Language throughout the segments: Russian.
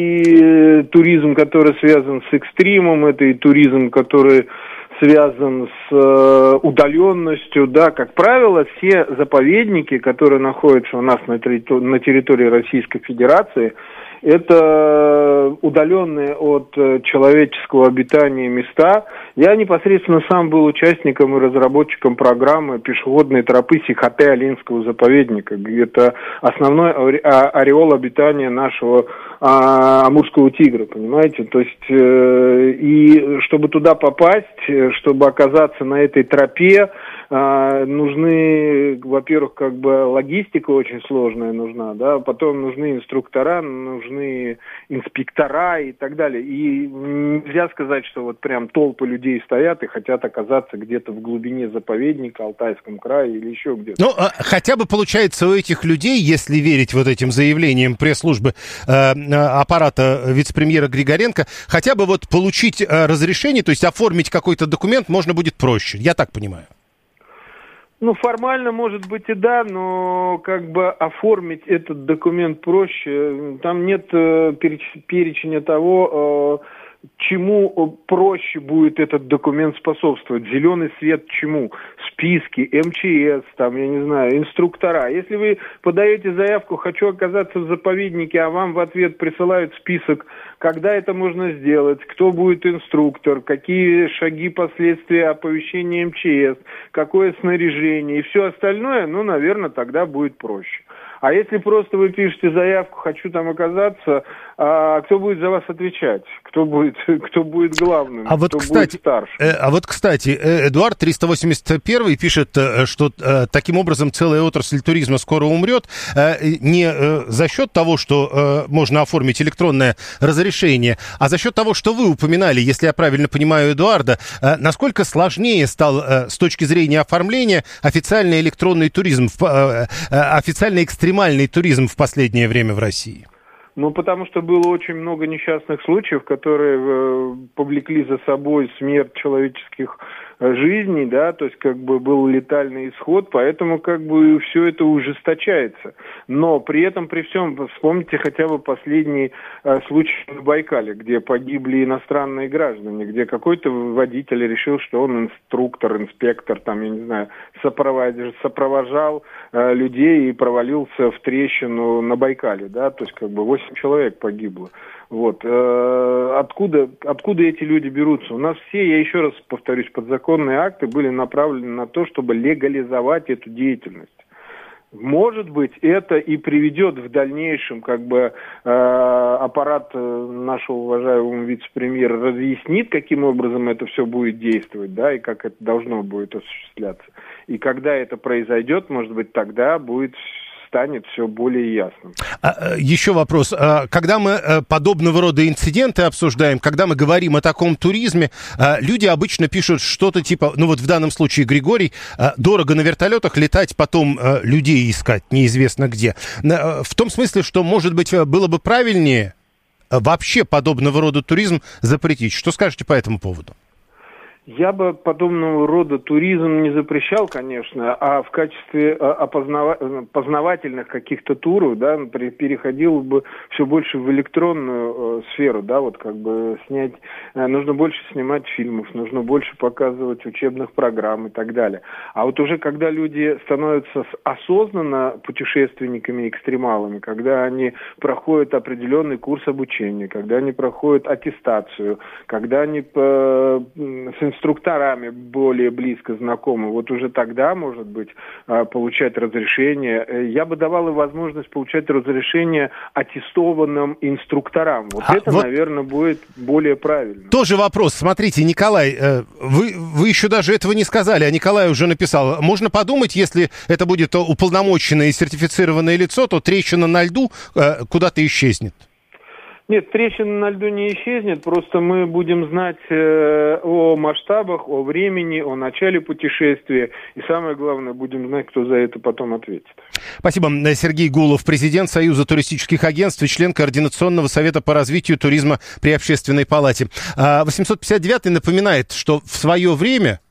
и туризм, который связан с экстримом, это и туризм, который связан с удаленностью, да, как правило, все заповедники, которые находятся у нас на территории Российской Федерации, это удаленные от человеческого обитания места. Я непосредственно сам был участником и разработчиком программы пешеходной тропы Сихотэ-Алинского заповедника, где это основной ореол обитания нашего амурского тигра, понимаете? То есть, и чтобы туда попасть, чтобы оказаться на этой тропе, нужны, во-первых, как бы логистика очень сложная нужна, да, потом нужны инструктора, нужны инспектора и так далее. И нельзя сказать, что вот прям толпы людей стоят и хотят оказаться где-то в глубине заповедника, Алтайском крае или еще где-то. Ну, хотя бы получается у этих людей, если верить вот этим заявлениям пресс-службы аппарата вице-премьера Григоренко, хотя бы вот получить разрешение, то есть оформить какой-то документ можно будет проще, я так понимаю. Ну, формально, может быть, и да, но как бы оформить этот документ проще. Там нет перечня того, чему проще будет этот документ способствовать. Зеленый свет чему? Списки, МЧС, там, я не знаю, инструктора. Если вы подаете заявку «хочу оказаться в заповеднике», а вам в ответ присылают список, когда это можно сделать, кто будет инструктор, какие шаги, последствия оповещения МЧС, какое снаряжение и все остальное, ну, наверное, тогда будет проще. А если просто вы пишете заявку «хочу там оказаться», кто будет за вас отвечать? Кто будет главным? А вот, кто кстати, будет старшим? Кстати, Эдуард 381 пишет, что таким образом целая отрасль туризма скоро умрет. Не за счет того, что можно оформить электронное разрешение, а за счет того, что вы упоминали, если я правильно понимаю Эдуарда, насколько сложнее стал с точки зрения оформления официальный электронный туризм, официальный экстремальный туризм в последнее время в России? Ну, потому что было очень много несчастных случаев, которые повлекли за собой смерть человеческих жизней, да, то есть как бы был летальный исход, поэтому как бы все это ужесточается. Но при этом, при всем, вспомните хотя бы последний случай на Байкале, где погибли иностранные граждане, где какой-то водитель решил, что он инструктор, инспектор, там, я не знаю, сопровождал людей и провалился в трещину на Байкале, да, то есть как бы 8 человек погибло. Вот. Откуда эти люди берутся? У нас все, я еще раз повторюсь, подзаконные акты были направлены на то, чтобы легализовать эту деятельность. Может быть, это и приведет в дальнейшем, как бы аппарат нашего уважаемого вице-премьера разъяснит, каким образом это все будет действовать, да, и как это должно будет осуществляться. И когда это произойдет, может быть, тогда станет все более ясным. Еще вопрос. Когда мы подобного рода инциденты обсуждаем, когда мы говорим о таком туризме, люди обычно пишут что-то типа, ну вот в данном случае Григорий, дорого на вертолетах летать, потом людей искать неизвестно где. В том смысле, что, может быть, было бы правильнее вообще подобного рода туризм запретить. Что скажете по этому поводу? Я бы подобного рода туризм не запрещал, конечно, а в качестве познавательных каких-то туров, да, переходил бы все больше в электронную сферу, да, вот как бы нужно больше снимать фильмов, нужно больше показывать учебных программ и так далее. А вот уже когда люди становятся осознанно путешественниками, экстремалами, когда они проходят определенный курс обучения, когда они проходят аттестацию, когда они с инструкторами более близко знакомы, вот уже тогда, может быть, получать разрешение. Я бы давал им возможность получать разрешение аттестованным инструкторам. Наверное, будет более правильно. Тоже вопрос. Смотрите, Николай, вы еще даже этого не сказали, а Николай уже написал. Можно подумать, если это будет уполномоченное и сертифицированное лицо, то трещина на льду куда-то исчезнет. Нет, трещина на льду не исчезнет, просто мы будем знать о масштабах, о времени, о начале путешествия, и самое главное, будем знать, кто за это потом ответит. Спасибо. Сергей Гулов, президент Союза туристических агентств и член Координационного совета по развитию туризма при Общественной палате. 859-й напоминает, что в свое время,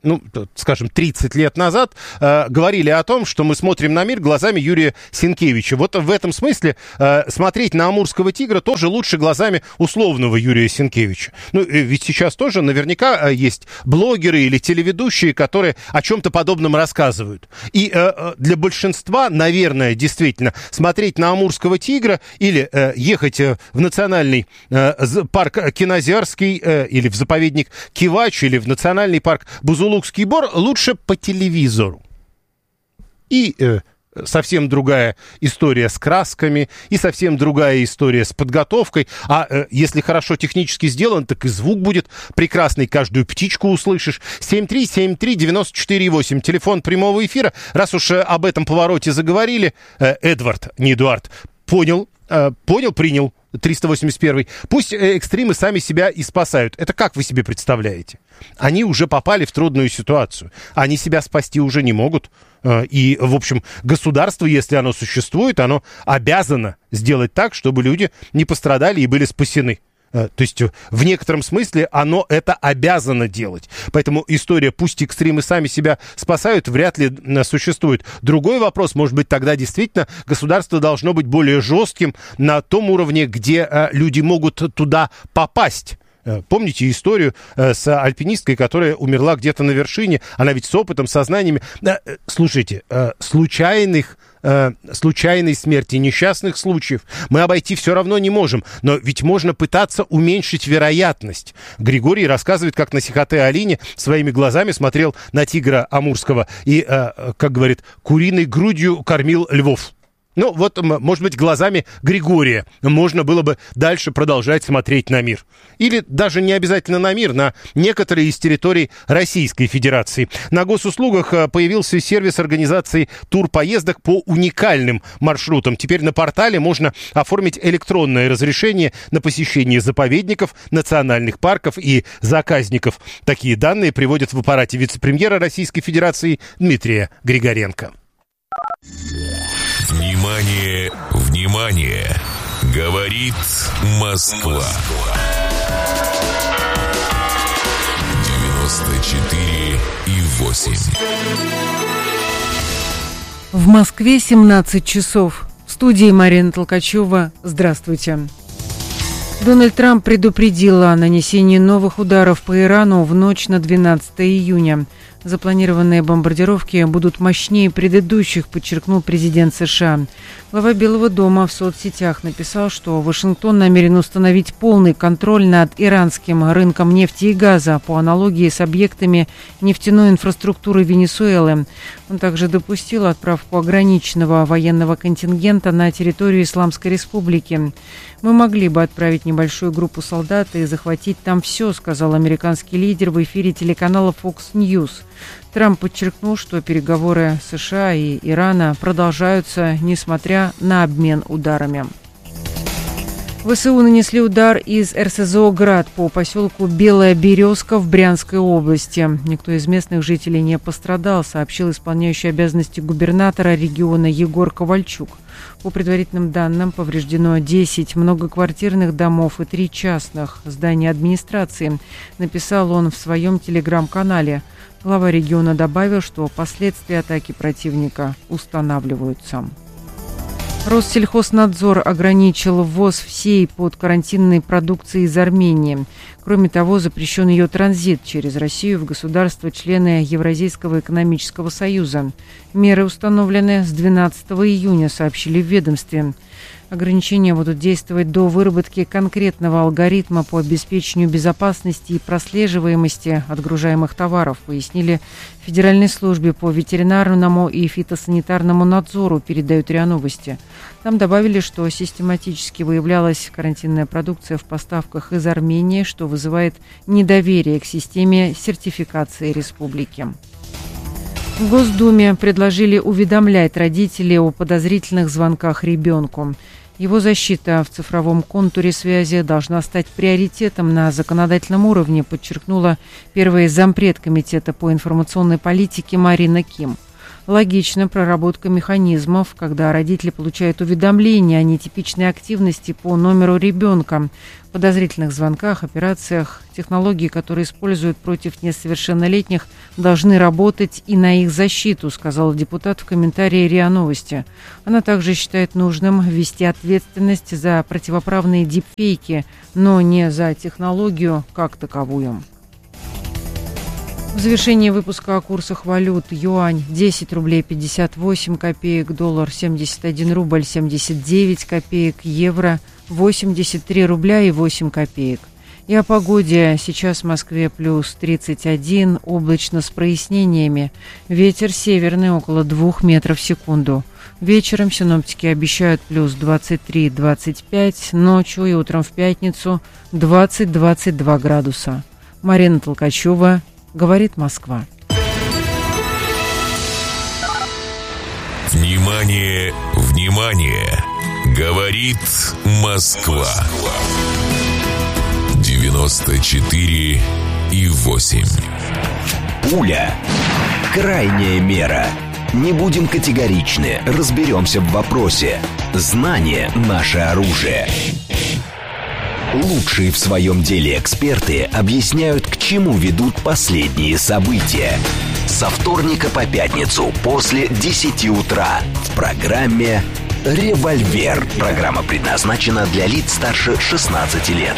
скажем, 30 лет назад, говорили о том, что мы смотрим на мир глазами Юрия Сенкевича. Вот в этом смысле смотреть на амурского тигра тоже лучше глазами условного Юрия Сенкевича. Ведь сейчас тоже наверняка есть блогеры или телеведущие, которые о чем-то подобном рассказывают. И для большинства, наверное, действительно, смотреть на амурского тигра или ехать в национальный парк Кинозиарский или в заповедник Кивач или в национальный парк Бузулукский Бор лучше по телевизору. И совсем другая история с красками, и совсем другая история с подготовкой. А если хорошо технически сделан, так и звук будет прекрасный, каждую птичку услышишь. 7373948, телефон прямого эфира. Раз уж об этом повороте заговорили, Эдвард, не Эдуард, понял, принял. 381. Пусть экстримы сами себя и спасают. Это как вы себе представляете? Они уже попали в трудную ситуацию. Они себя спасти уже не могут. И, в общем, государство, если оно существует, оно обязано сделать так, чтобы люди не пострадали и были спасены. То есть в некотором смысле оно это обязано делать. Поэтому история «пусть экстримы сами себя спасают» вряд ли существует. Другой вопрос, может быть, тогда действительно государство должно быть более жестким на том уровне, где люди могут туда попасть. Помните историю с альпинисткой, которая умерла где-то на вершине? Она ведь с опытом, со знаниями. Слушайте, случайной смерти, несчастных случаев мы обойти все равно не можем. Но ведь можно пытаться уменьшить вероятность. Григорий рассказывает, как на Сихотэ-Алине своими глазами смотрел на тигра амурского и, как говорит, куриной грудью кормил львов. Может быть, глазами Григория можно было бы дальше продолжать смотреть на мир. Или даже не обязательно на мир, на некоторые из территорий Российской Федерации. На госуслугах появился сервис организации турпоездок по уникальным маршрутам. Теперь на портале можно оформить электронное разрешение на посещение заповедников, национальных парков и заказников. Такие данные приводят в аппарате вице-премьера Российской Федерации Дмитрия Григоренко. Внимание, внимание! Говорит Москва. 94,8. В Москве 17 часов. В студии Марина Толкачева. Здравствуйте. Дональд Трамп предупредил о нанесении новых ударов по Ирану в ночь на 12 июня. Запланированные бомбардировки будут мощнее предыдущих, подчеркнул президент США. Глава Белого дома в соцсетях написал, что Вашингтон намерен установить полный контроль над иранским рынком нефти и газа по аналогии с объектами нефтяной инфраструктуры Венесуэлы. Он также допустил отправку ограниченного военного контингента на территорию Исламской Республики. «Мы могли бы отправить небольшую группу солдат и захватить там все», сказал американский лидер в эфире телеканала Fox News. Трамп подчеркнул, что переговоры США и Ирана продолжаются, несмотря на обмен ударами. ВСУ нанесли удар из РСЗО «Град» по поселку Белая Березка в Брянской области. Никто из местных жителей не пострадал, сообщил исполняющий обязанности губернатора региона Егор Ковальчук. По предварительным данным, повреждено 10 многоквартирных домов и 3 частных здания администрации, написал он в своем телеграм-канале. Глава региона добавил, что последствия атаки противника устанавливаются. Россельхознадзор ограничил ввоз всей подкарантинной продукции из Армении. Кроме того, запрещен ее транзит через Россию в государства-члены Евразийского экономического союза. Меры установлены с 12 июня, сообщили в ведомстве. Ограничения будут действовать до выработки конкретного алгоритма по обеспечению безопасности и прослеживаемости отгружаемых товаров, пояснили в Федеральной службе по ветеринарному и фитосанитарному надзору, передают РИА Новости. Там добавили, что систематически выявлялась карантинная продукция в поставках из Армении, что вызывает недоверие к системе сертификации республики. В Госдуме предложили уведомлять родителей о подозрительных звонках ребенку. Его защита в цифровом контуре связи должна стать приоритетом на законодательном уровне, подчеркнула первый зампред Комитета по информационной политике Марина Ким. Логично проработка механизмов, когда родители получают уведомления о нетипичной активности по номеру ребенка, подозрительных звонках, операциях. Технологии, которые используют против несовершеннолетних, должны работать и на их защиту, сказал депутат в комментарии РИА Новости. Она также считает нужным ввести ответственность за противоправные дипфейки, но не за технологию как таковую. В завершении выпуска о курсах валют. Юань 10 рублей 58 копеек, доллар 71 рубль 79 копеек, евро 83 рубля и 8 копеек. И о погоде. Сейчас в Москве плюс 31, облачно с прояснениями. Ветер северный около 2 метров в секунду. Вечером синоптики обещают плюс 23-25, ночью и утром в пятницу 20-22 градуса. Марина Толкачева, говорит Москва. Внимание, внимание! Говорит Москва. 94,8. Пуля. Крайняя мера. Не будем категоричны, разберемся в вопросе. Знание – наше оружие. Лучшие в своем деле эксперты объясняют, к чему ведут последние события. Со вторника по пятницу после 10 утра в программе «Револьвер». Программа предназначена для лиц старше 16 лет.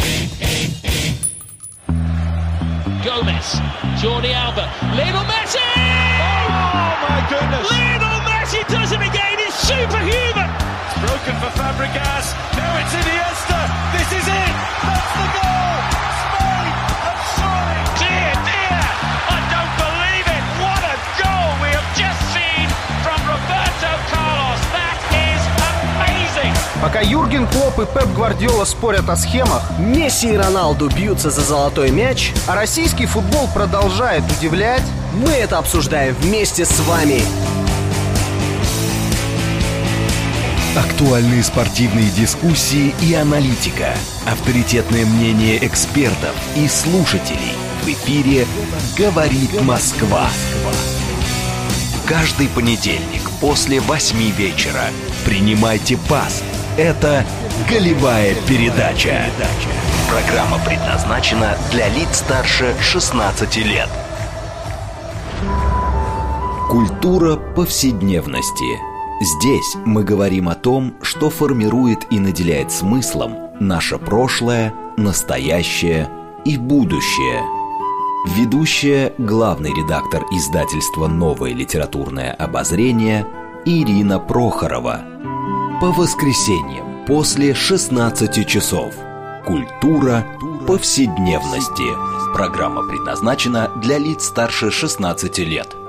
Gomez, Jordi Alba, Lionel Messi! Oh my goodness! Lionel Messi does it again! It's superhuman! It's broken for Fabregas. Now it's Iniesta. This is it. That's the goal. Spain have scored. Dear, dear! I don't believe it. What a goal we have just seen from Roberto Carlos. That is amazing. Пока Юрген Клопп и Пеп Гвардиола спорят о схемах, Месси и Роналду бьются за золотой мяч, а российский футбол продолжает удивлять, мы это обсуждаем вместе с вами. Актуальные спортивные дискуссии и аналитика. Авторитетное мнение экспертов и слушателей. В эфире «Говорит Москва». Каждый понедельник после 8 вечера принимайте пас. Это «Голевая передача». Программа предназначена для лиц старше 16 лет. Культура повседневности. Здесь мы говорим о том, что формирует и наделяет смыслом наше прошлое, настоящее и будущее. Ведущая, главный редактор издательства «Новое литературное обозрение» Ирина Прохорова. По воскресеньям после 16 часов. Культура повседневности. Программа предназначена для лиц старше 16 лет.